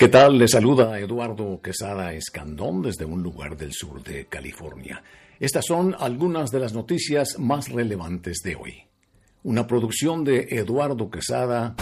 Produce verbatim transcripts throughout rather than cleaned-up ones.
¿Qué tal? Le saluda Eduardo Quesada Escandón desde un lugar del sur de California. Estas son algunas de las noticias más relevantes de hoy. Una producción de Eduardo Quesada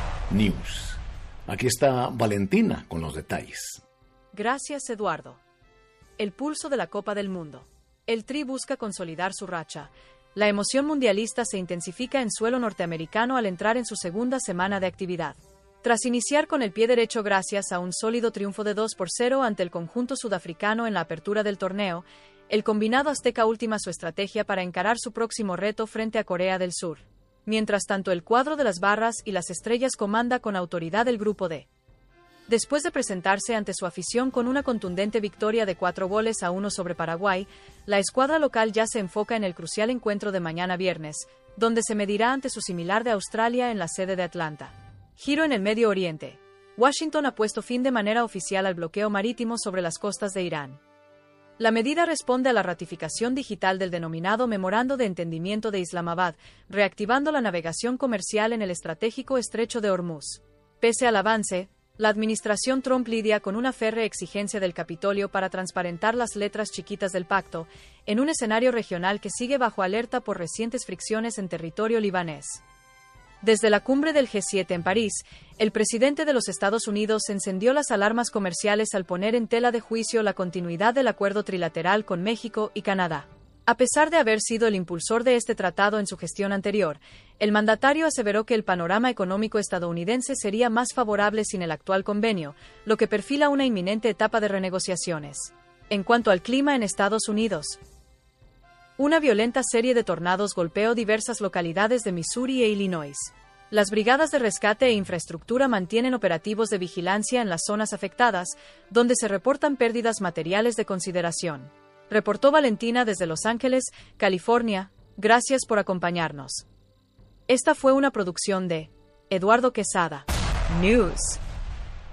News. Aquí está Valentina con los detalles. Gracias, Eduardo. El pulso de la Copa del Mundo. El Tri busca consolidar su racha. La emoción mundialista se intensifica en suelo norteamericano al entrar en su segunda semana de actividad. Tras iniciar con el pie derecho gracias a un sólido triunfo de dos por cero ante el conjunto sudafricano en la apertura del torneo, el combinado azteca ultima su estrategia para encarar su próximo reto frente a Corea del Sur. Mientras tanto, el cuadro de las barras y las estrellas comanda con autoridad el grupo D. Después de presentarse ante su afición con una contundente victoria de cuatro goles a uno sobre Paraguay, la escuadra local ya se enfoca en el crucial encuentro de mañana viernes, donde se medirá ante su similar de Australia en la sede de Atlanta. Giro en el Medio Oriente. Washington ha puesto fin de manera oficial al bloqueo marítimo sobre las costas de Irán. La medida responde a la ratificación digital del denominado Memorando de Entendimiento de Islamabad, reactivando la navegación comercial en el estratégico estrecho de Hormuz. Pese al avance, la administración Trump lidia con una férrea exigencia del Capitolio para transparentar las letras chiquitas del pacto, en un escenario regional que sigue bajo alerta por recientes fricciones en territorio libanés. Desde la cumbre del G siete en París, el presidente de los Estados Unidos encendió las alarmas comerciales al poner en tela de juicio la continuidad del acuerdo trilateral con México y Canadá. A pesar de haber sido el impulsor de este tratado en su gestión anterior, el mandatario aseveró que el panorama económico estadounidense sería más favorable sin el actual convenio, lo que perfila una inminente etapa de renegociaciones. En cuanto al clima en Estados Unidos, una violenta serie de tornados golpeó diversas localidades de Missouri e Illinois. Las brigadas de rescate e infraestructura mantienen operativos de vigilancia en las zonas afectadas, donde se reportan pérdidas materiales de consideración. Reportó Valentina desde Los Ángeles, California. Gracias por acompañarnos. Esta fue una producción de Eduardo Quesada News.